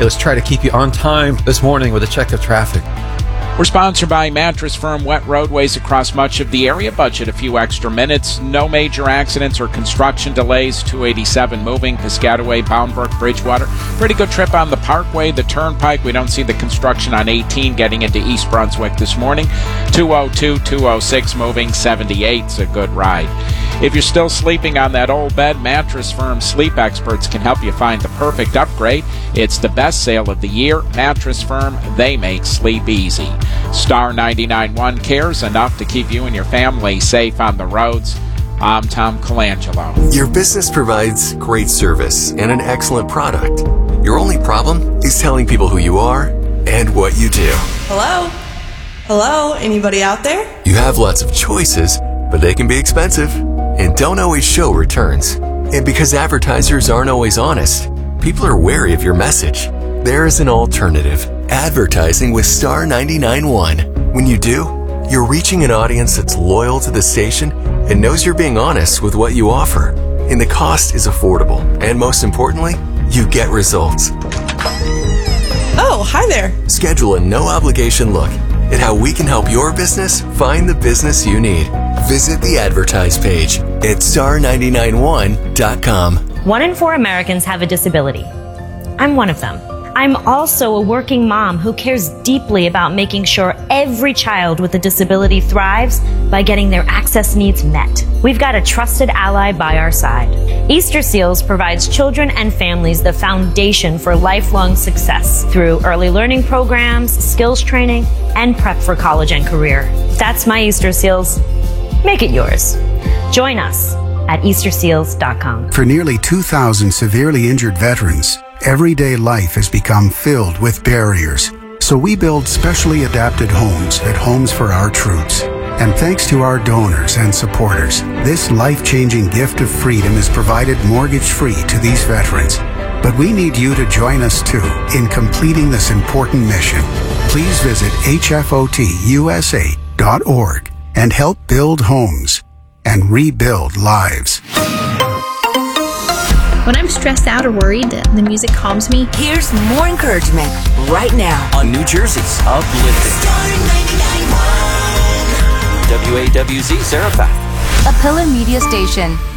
let's try to keep you on time this morning with a check of traffic. We're sponsored by Mattress Firm. Wet roadways across much of the area. Budget a few extra minutes. No major accidents or construction delays. 287 moving. Piscataway, Boundbrook, Bridgewater. Pretty good trip on the Parkway, the Turnpike. We don't see the construction on 18 getting into East Brunswick this morning. 202, 206 moving. 78's a good ride. If you're still sleeping on that old bed, Mattress Firm sleep experts can help you find the perfect upgrade. It's the best sale of the year. Mattress Firm, they make sleep easy. Star 99.1 cares enough to keep you and your family safe on the roads. I'm Tom Colangelo. Your business provides great service and an excellent product. Your only problem is telling people who you are and what you do. Hello? Hello? Anybody out there? You have lots of choices, but they can be expensive and don't always show returns. And because advertisers aren't always honest, people are wary of your message. There is an alternative. Advertising with Star 99.1. When you do, you're reaching an audience that's loyal to the station and knows you're being honest with what you offer. And the cost is affordable. And most importantly, you get results. Oh, hi there. Schedule a no-obligation look at how we can help your business find the business you need. Visit the advertise page at star991.com. 1 in 4 Americans have a disability. I'm one of them. I'm also a working mom who cares deeply about making sure every child with a disability thrives by getting their access needs met. We've got a trusted ally by our side. Easter Seals provides children and families the foundation for lifelong success through early learning programs, skills training, and prep for college and career. That's my Easter Seals. Make it yours. Join us at easterseals.com. For nearly 2,000 severely injured veterans, everyday life has become filled with barriers. So we build specially adapted homes at Homes for Our Troops. And thanks to our donors and supporters, this life-changing gift of freedom is provided mortgage-free to these veterans. But we need you to join us too in completing this important mission. Please visit hfotusa.org and help build homes and rebuild lives. When I'm stressed out or worried, the music calms me. Here's more encouragement right now on New Jersey's Uplifting. WAWZ Zarephath. A Pillar Media station.